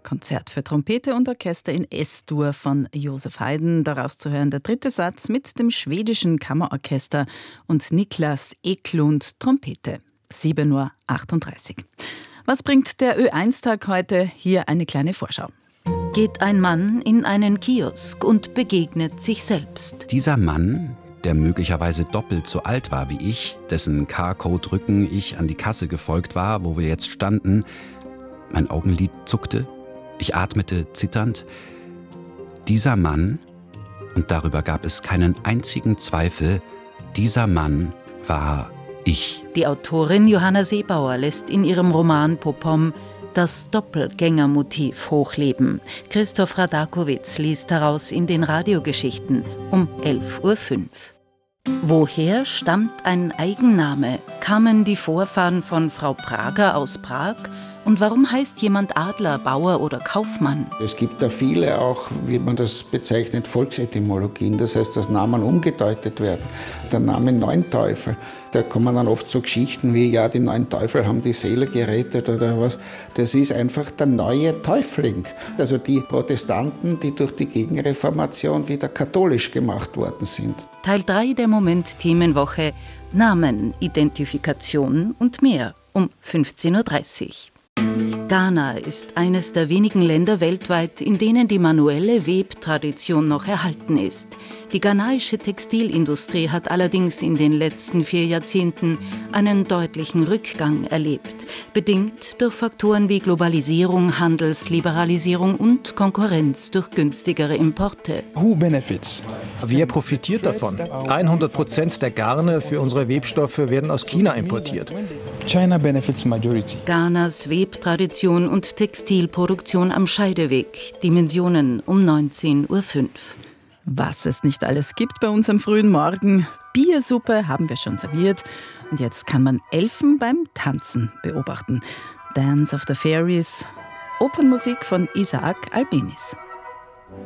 Konzert für Trompete und Orchester in S-Dur von Josef Haydn. Daraus zu hören der dritte Satz mit dem schwedischen Kammerorchester und Niklas Eklund Trompete. 7:38 Uhr. Was bringt der Ö1-Tag heute? Hier eine kleine Vorschau. Geht ein Mann in einen Kiosk und begegnet sich selbst. Dieser Mann, der möglicherweise doppelt so alt war wie ich, dessen Car-Code-Rücken ich an die Kasse gefolgt war, wo wir jetzt standen, mein Augenlid zuckte, ich atmete zitternd. Dieser Mann, und darüber gab es keinen einzigen Zweifel, dieser Mann war ich. Die Autorin Johanna Seebauer lässt in ihrem Roman Popom das Doppelgängermotiv hochleben. Christoph Radakowitz liest daraus in den Radiogeschichten um 11:05 Uhr. Woher stammt ein Eigenname? Kamen die Vorfahren von Frau Prager aus Prag? Und warum heißt jemand Adler, Bauer oder Kaufmann? Es gibt da viele auch, wie man das bezeichnet, Volksetymologien. Das heißt, dass Namen umgedeutet werden. Der Name Neunteufel, da kommen dann oft so Geschichten wie, ja, die neun Teufel haben die Seele gerettet oder was. Das ist einfach der neue Täufling. Also die Protestanten, die durch die Gegenreformation wieder katholisch gemacht worden sind. Teil 3 der Moment-Themenwoche: Namen, Identifikation und mehr um 15:30 Uhr. Ghana ist eines der wenigen Länder weltweit, in denen die manuelle Webtradition noch erhalten ist. Die ghanaische Textilindustrie hat allerdings in den letzten 4 Jahrzehnten einen deutlichen Rückgang erlebt, bedingt durch Faktoren wie Globalisierung, Handelsliberalisierung und Konkurrenz durch günstigere Importe. Who benefits? Wer profitiert davon? 100% der Garne für unsere Webstoffe werden aus China importiert. China benefits majority. Ghanas Webtradition und Textilproduktion am Scheideweg. Dimensionen um 19:05 Uhr. Was es nicht alles gibt bei uns am frühen Morgen. Biersuppe haben wir schon serviert. Und jetzt kann man Elfen beim Tanzen beobachten. Dance of the Fairies, Opernmusik von Isaac Albéniz.